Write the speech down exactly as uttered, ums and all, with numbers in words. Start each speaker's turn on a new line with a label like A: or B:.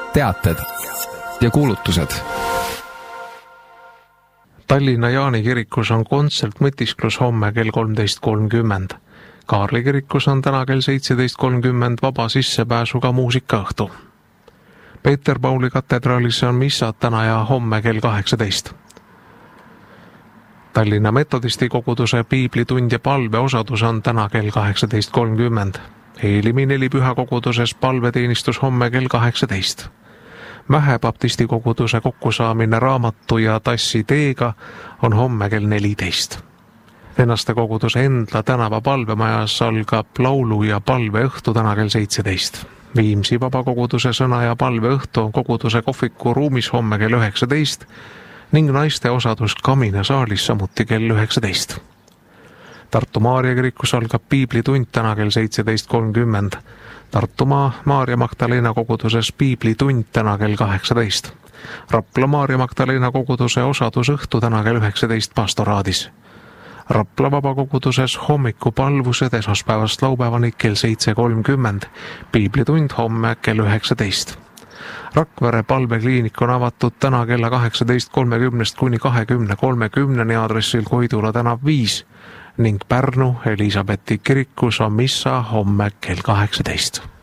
A: teated ja kuulutused.
B: Tallinna Jaani kirikus on kontsert mõtisklus homme kell kolmteist kolmkümmend. Kaarli kirikus on täna kell seitseteist kolmkümmend vaba sissepääsuga muusikaõhtu. Peeter Pauli katedraalis on missad täna ja homme kell kaheksateist. Tallinna metodisti koguduse piiblitund ja palveosadus on täna kell kaheksateist kolmkümmend. Eelimi nelipüha koguduses palveteenistus homme kell kaheksateist. Mähe baptisti koguduse kokkusaamine raamatu ja tassi teega on homme kell neliteist. Vennaste koguduse Endla tänava palvemajas algab laulu ja palveõhtu täna kell seitseteist. Viimsi vabakoguduse sõna ja palveõhtu on koguduse kohviku ruumis homme kell üheksateist ning naiste osadus Kamina saalis samuti kell üheksateist. Tartu Maarja kirikus algab piiblitund täna kell seitseteist kolmkümmend. Tartumaa Maarja Magdalena koguduses piiblitund täna kell kaheksateist. Rapla Maarja Magdalena koguduse osadusõhtu täna kell üheksateist pastoraadis. Rapla vabakoguduses hommikupalvused esmaspäevast laupäevani kell seitse kolmkümmend, piiblitund homme kell üheksateist. Rakvere palvekliinik on avatud täna kella kaheksateist kolmekümnest kuni kahekümne kolmekümneni aadressil Koidula tänav viis ning Pärnu Elisabethi kirikus on missa homme kell kaheksateist.